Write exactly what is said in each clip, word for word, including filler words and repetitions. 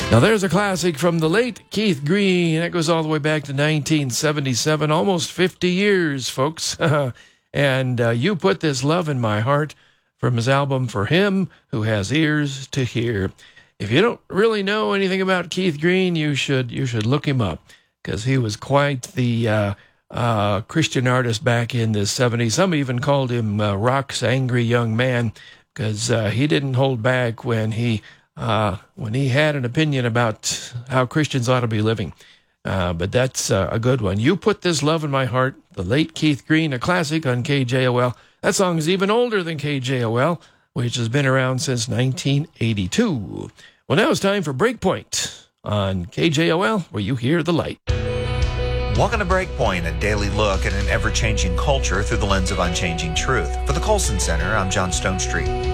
Now there's a classic from the late Keith Green. That goes all the way back to nineteen seventy-seven, almost fifty years, folks. and uh, You Put This Love in My Heart from his album For Him Who Has Ears to Hear. If you don't really know anything about Keith Green, you should you should look him up, because he was quite the uh, uh, Christian artist back in the seventies. Some even called him uh, Rock's angry young man, because uh, he didn't hold back when he uh, when he had an opinion about how Christians ought to be living. Uh, but that's uh, a good one. You Put This Love in My Heart, the late Keith Green, a classic on K J O L. That song is even older than K J O L, which has been around since nineteen eighty-two. Well, now it's time for Breakpoint on K J O L, where you hear the light. Welcome to Breakpoint, a daily look at an ever-changing culture through the lens of unchanging truth. For the Colson Center, I'm John Stonestreet.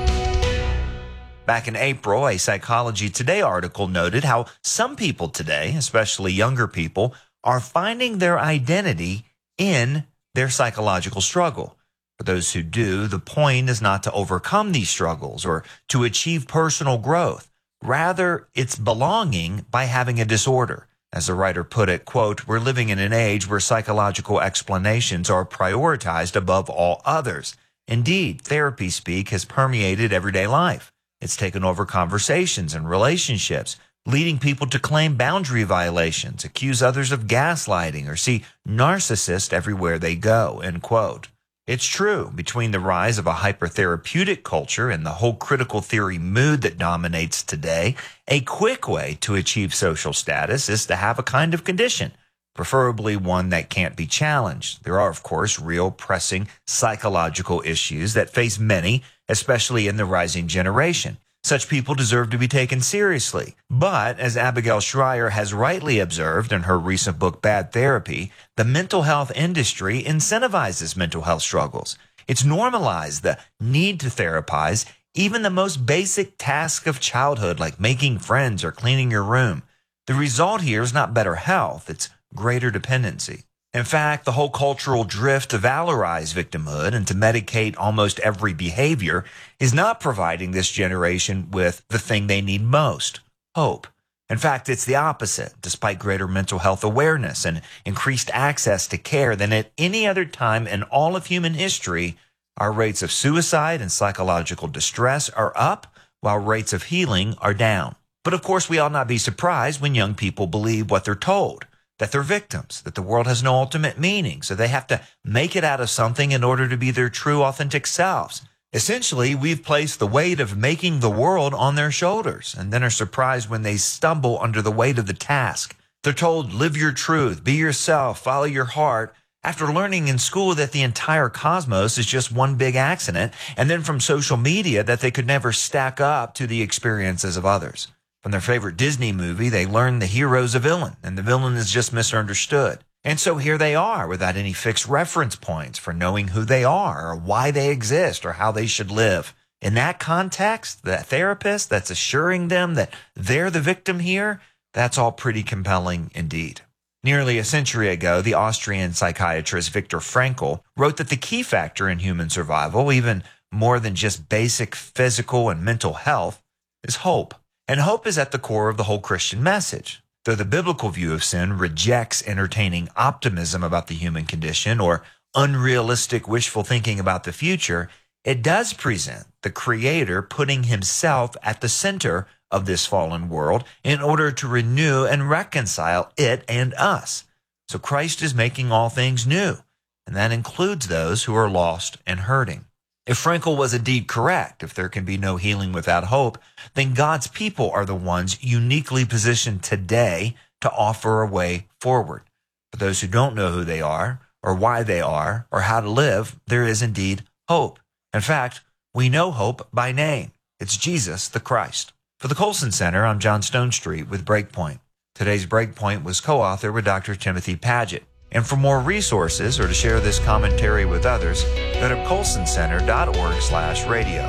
Back in April, a Psychology Today article noted how some people today, especially younger people, are finding their identity in their psychological struggle. For those who do, the point is not to overcome these struggles or to achieve personal growth. Rather, it's belonging by having a disorder. As the writer put it, quote, "We're living in an age where psychological explanations are prioritized above all others. Indeed, therapy speak has permeated everyday life. It's taken over conversations and relationships, leading people to claim boundary violations, accuse others of gaslighting, or see narcissists everywhere they go," end quote. It's true, between the rise of a hypertherapeutic culture and the whole critical theory mood that dominates today, a quick way to achieve social status is to have a kind of condition, preferably one that can't be challenged. There are, of course, real pressing psychological issues that face many, especially in the rising generation. Such people deserve to be taken seriously. But, as Abigail Shrier has rightly observed in her recent book, Bad Therapy, the mental health industry incentivizes mental health struggles. It's normalized the need to therapize even the most basic task of childhood, like making friends or cleaning your room. The result here is not better health, it's greater dependency. In fact, the whole cultural drift to valorize victimhood and to medicate almost every behavior is not providing this generation with the thing they need most, hope. In fact, it's the opposite. Despite greater mental health awareness and increased access to care than at any other time in all of human history, our rates of suicide and psychological distress are up, while rates of healing are down. But of course, we ought not be surprised when young people believe what they're told, that they're victims, that the world has no ultimate meaning, so they have to make it out of something in order to be their true, authentic selves. Essentially, we've placed the weight of making the world on their shoulders, and then are surprised when they stumble under the weight of the task. They're told, live your truth, be yourself, follow your heart, after learning in school that the entire cosmos is just one big accident, and then from social media that they could never stack up to the experiences of others. From their favorite Disney movie, they learn the hero's a villain, and the villain is just misunderstood. And so here they are, without any fixed reference points for knowing who they are, or why they exist, or how they should live. In that context, the therapist that's assuring them that they're the victim here, that's all pretty compelling indeed. Nearly a century ago, the Austrian psychiatrist Viktor Frankl wrote that the key factor in human survival, even more than just basic physical and mental health, is hope. And hope is at the core of the whole Christian message. Though the biblical view of sin rejects entertaining optimism about the human condition or unrealistic wishful thinking about the future, it does present the Creator putting himself at the center of this fallen world in order to renew and reconcile it and us. So Christ is making all things new, and that includes those who are lost and hurting. If Frankl was indeed correct, if there can be no healing without hope, then God's people are the ones uniquely positioned today to offer a way forward. For those who don't know who they are, or why they are, or how to live, there is indeed hope. In fact, we know hope by name. It's Jesus the Christ. For the Colson Center, I'm John Stonestreet with Breakpoint. Today's Breakpoint was co-authored with Doctor Timothy Paget. And for more resources or to share this commentary with others, go to colson center dot org slash radio.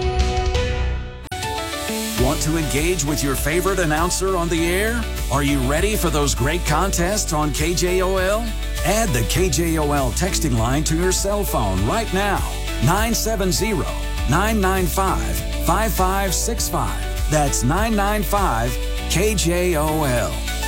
Want to engage with your favorite announcer on the air? Are you ready for those great contests on K J O L? Add the K J O L texting line to your cell phone right now. nine seven zero, nine nine five, five five six five. That's nine nine five, K J O L.